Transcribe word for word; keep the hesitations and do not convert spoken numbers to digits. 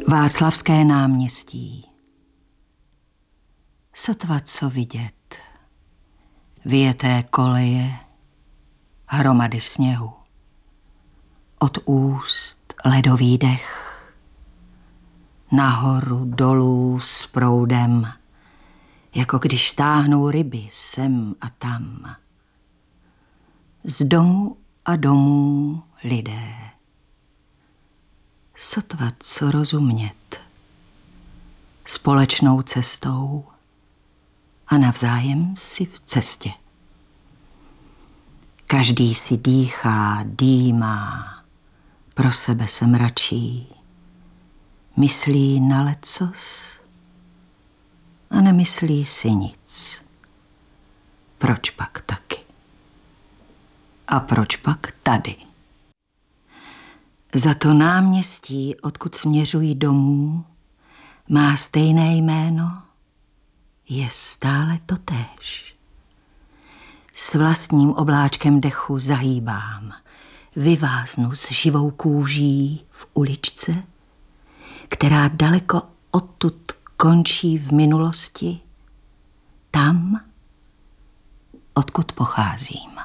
Václavské náměstí. Sotva co vidět. Vyjeté koleje, hromady sněhu. Od úst ledový dech. Nahoru, dolů s proudem, jako když táhnou ryby sem a tam. Z domu a domů lidé. Sotva co rozumět. Společnou cestou a navzájem si v cestě. Každý si dýchá, dýmá, pro sebe se mračí, myslí na lecos a nemyslí si nic. Proč pak taky? A proč pak tady? Za to náměstí, odkud směřují domů, má stejné jméno, je stále totéž. S vlastním obláčkem dechu zahýbám, vyváznu s živou kůží v uličce, která daleko odtud končí v minulosti, tam, odkud pocházím.